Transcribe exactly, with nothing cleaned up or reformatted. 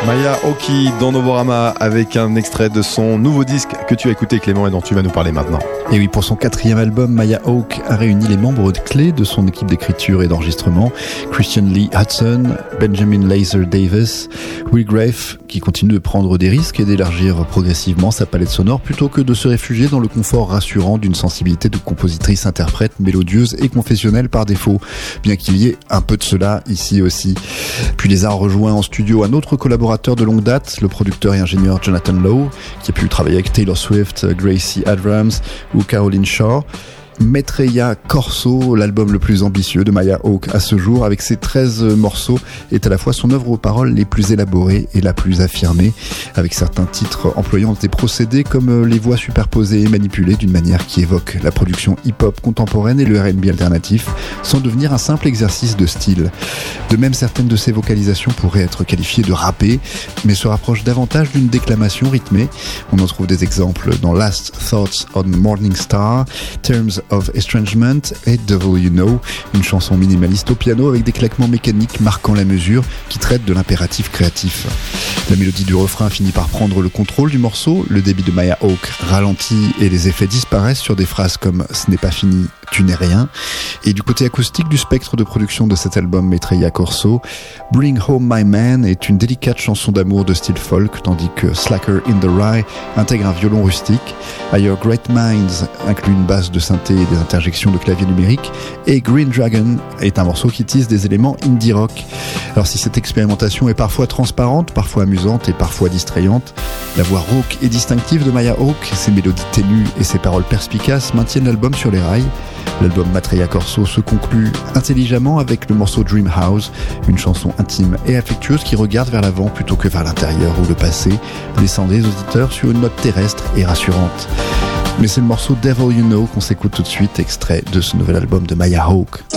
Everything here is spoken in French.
Maya Hawke dans Novorama avec un extrait de son nouveau disque que tu as écouté, Clément, et dont tu vas nous parler maintenant. Et oui, pour son quatrième album, Maya Hawke a réuni les membres clés de son équipe d'écriture et d'enregistrement, Christian Lee Hudson, Benjamin Laser Davis, Will Grave, qui continue de prendre des risques et d'élargir progressivement sa palette sonore plutôt que de se réfugier dans le confort rassurant d'une sensibilité de compositrice-interprète mélodieuse et confessionnelle par défaut, bien qu'il y ait un peu de cela ici aussi. Puis les a rejoints en studio un autre collaborateur de longue date, le producteur et ingénieur Jonathan Lowe, qui a pu travailler avec Taylor Swift, Gracie Abrams ou Caroline Shaw. Maitreya Corso, l'album le plus ambitieux de Maya Hawke à ce jour, avec ses treize morceaux, est à la fois son œuvre aux paroles les plus élaborées et la plus affirmée, avec certains titres employant des procédés comme les voix superposées et manipulées d'une manière qui évoque la production hip-hop contemporaine et le R and B alternatif, sans devenir un simple exercice de style. De même, certaines de ses vocalisations pourraient être qualifiées de rappées, mais se rapprochent davantage d'une déclamation rythmée. On en trouve des exemples dans Last Thoughts on Morning Star, Terms of Estrangement et Devil You Know, une chanson minimaliste au piano avec des claquements mécaniques marquant la mesure qui traite de l'impératif créatif. La mélodie du refrain finit par prendre le contrôle du morceau, le débit de Maya Hawke ralentit et les effets disparaissent sur des phrases comme « ce n'est pas fini, tu n'es rien ». Et du côté acoustique du spectre de production de cet album Maitreya Corso, Bring Home My Man est une délicate chanson d'amour de style folk, tandis que Slacker in the Rye intègre un violon rustique. Higher Great Minds inclut une basse de synthé et des interjections de clavier numérique, et Green Dragon est un morceau qui tisse des éléments indie rock. Alors si cette expérimentation est parfois transparente, parfois amusante et parfois distrayante, la voix rauque et distinctive de Maya Hawke, ses mélodies ténues et ses paroles perspicaces maintiennent l'album sur les rails. L'album Maitreya Corso se conclut intelligemment avec le morceau Dream House, une chanson intime et affectueuse qui regarde vers l'avant plutôt que vers l'intérieur ou le passé, laissant les auditeurs sur une note terrestre et rassurante. Mais c'est le morceau Devil You Know qu'on s'écoute tout de suite, extrait de ce nouvel album de Maya Hawke.